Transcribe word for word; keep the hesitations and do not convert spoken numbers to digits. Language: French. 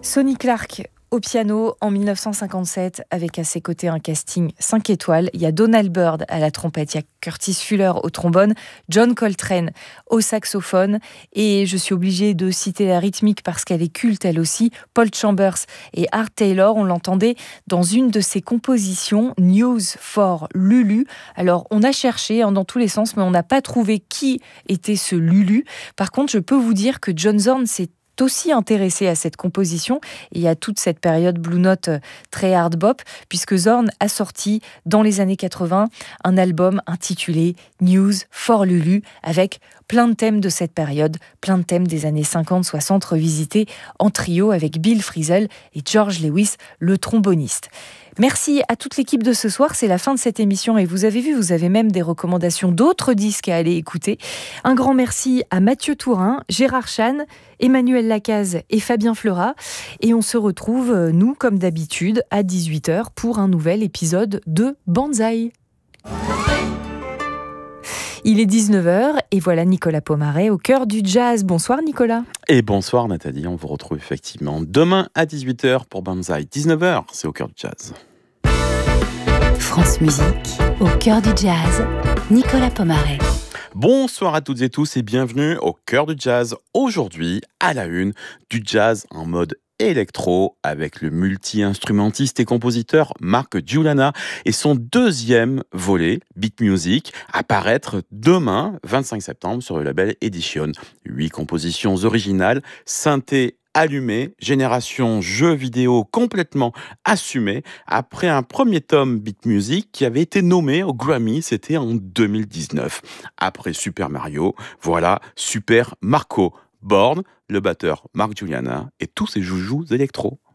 Sonny Clark au piano en dix-neuf cent cinquante-sept avec à ses côtés un casting cinq étoiles. Il y a Donald Byrd à la trompette, il y a Curtis Fuller au trombone, John Coltrane au saxophone et je suis obligée de citer la rythmique parce qu'elle est culte elle aussi, Paul Chambers et Art Taylor. On l'entendait dans une de ses compositions, News for Lulu. Alors on a cherché hein, dans tous les sens mais on n'a pas trouvé qui était ce Lulu. Par contre je peux vous dire que John Zorn s'est aussi intéressé à cette composition et à toute cette période Blue Note très hard bop, puisque Zorn a sorti dans les années quatre-vingts un album intitulé News for Lulu avec plein de thèmes de cette période, plein de thèmes des années cinquante soixante revisités en trio avec Bill Frisell et George Lewis, le tromboniste. Merci à toute l'équipe de ce soir, c'est la fin de cette émission et vous avez vu, vous avez même des recommandations d'autres disques à aller écouter. Un grand merci à Mathieu Tourin, Gérard Chan, Emmanuel Lacaze et Fabien Fleurat. Et on se retrouve, nous, comme d'habitude, à dix-huit heures pour un nouvel épisode de Banzai. Il est dix-neuf heures et voilà Nicolas Pomaret au cœur du jazz. Bonsoir Nicolas. Et bonsoir Nathalie, on vous retrouve effectivement demain à dix-huit heures pour Banzai. dix-neuf heures, c'est au cœur du jazz. France Musique, au cœur du jazz, Nicolas Pomaret. Bonsoir à toutes et tous et bienvenue au cœur du jazz. Aujourd'hui, à la une, du jazz en mode électro avec le multi-instrumentiste et compositeur Mark Giuliana et son deuxième volet, Beat Music, à paraître demain, vingt-cinq septembre, sur le label Edition. Huit compositions originales, synthé allumé, génération jeux vidéo complètement assumée, après un premier tome Beat Music qui avait été nommé au Grammy, c'était en deux mille dix-neuf. Après Super Mario, voilà Super Marco Born, le batteur Mark Giuliana et tous ses joujoux électro.